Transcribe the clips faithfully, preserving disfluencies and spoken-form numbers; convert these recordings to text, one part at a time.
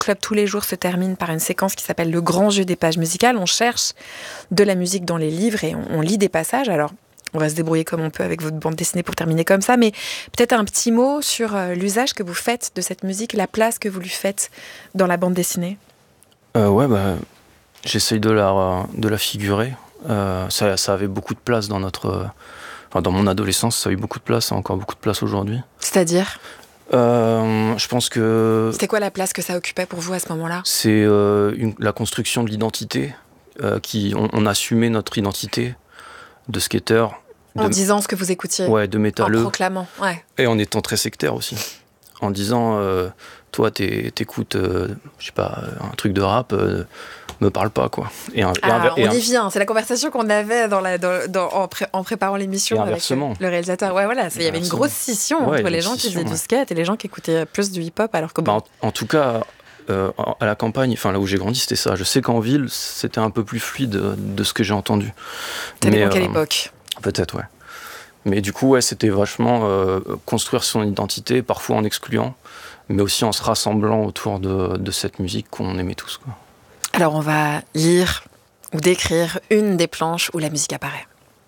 Club tous les jours se termine par une séquence qui s'appelle le grand jeu des pages musicales. On cherche de la musique dans les livres et on, on lit des passages. Alors, on va se débrouiller comme on peut avec votre bande dessinée pour terminer comme ça, mais peut-être un petit mot sur euh, l'usage que vous faites de cette musique, la place que vous lui faites dans la bande dessinée. Euh, ouais, bah, j'essaye de la, de la figurer. Euh, ça, ça avait beaucoup de place dans notre... Euh, enfin, dans mon adolescence, ça a eu beaucoup de place, ça a encore beaucoup de place aujourd'hui. C'est-à-dire euh, Je pense que... C'était quoi la place que ça occupait pour vous à ce moment-là ? C'est euh, une, la construction de l'identité. Euh, qui, on, on assumait notre identité de skater. En de, disant ce que vous écoutiez. Ouais, de métalleux. En proclamant, ouais. Et en étant très sectaire aussi. En disant, euh, toi, t'es, t'écoutes, euh, je sais pas, un truc de rap, euh, me parle pas, quoi. Et un, ah, et un, on et un... y vient. C'est la conversation qu'on avait dans la, dans, dans, en, pré, en préparant l'émission avec le réalisateur. Ouais, voilà, il y avait une grosse scission ouais, entre les gens qui faisaient ouais. du skate et les gens qui écoutaient plus du hip-hop, alors que bon... Bah, en, en tout cas, euh, à la campagne, enfin là où j'ai grandi, c'était ça. Je sais qu'en ville, c'était un peu plus fluide de, de ce que j'ai entendu. Ça dépend quelle euh, époque. Peut-être, ouais. Mais du coup, ouais, c'était vachement euh, construire son identité, parfois en excluant, mais aussi en se rassemblant autour de, de cette musique qu'on aimait tous, quoi. Alors, on va lire ou décrire une des planches où la musique apparaît.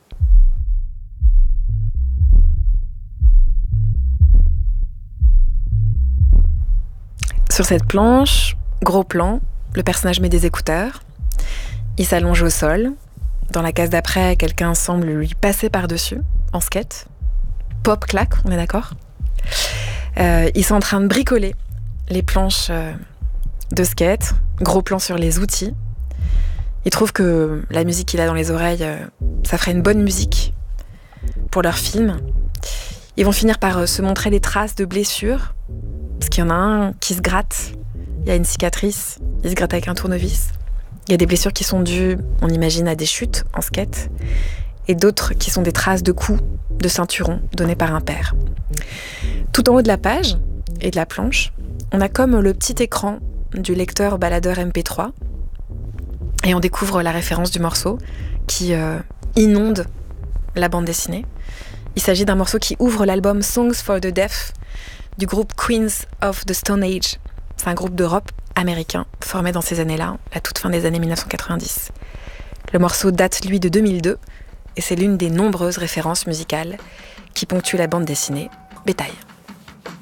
Sur cette planche, gros plan, le personnage met des écouteurs, il s'allonge au sol. Dans la case d'après, quelqu'un semble lui passer par-dessus, en skate. Pop, clac, on est d'accord ? euh, Ils sont en train de bricoler les planches euh, de skate. Gros plan sur les outils. Ils trouvent que la musique qu'il a dans les oreilles, euh, ça ferait une bonne musique pour leur film. Ils vont finir par euh, se montrer des traces de blessures. Parce qu'il y en a un qui se gratte. Il y a une cicatrice. Il se gratte avec un tournevis. Il y a des blessures qui sont dues, on imagine, à des chutes en skate, et d'autres qui sont des traces de coups de ceinturon donnés par un père. Tout en haut de la page et de la planche, on a comme le petit écran du lecteur baladeur M P trois, et on découvre la référence du morceau qui euh, inonde la bande dessinée. Il s'agit d'un morceau qui ouvre l'album Songs for the Deaf du groupe Queens of the Stone Age. C'est un groupe de rock américain formé dans ces années-là, à toute fin des années dix-neuf cent quatre-vingt-dix. Le morceau date, lui, de deux mille deux, et c'est l'une des nombreuses références musicales qui ponctuent la bande dessinée Bétail.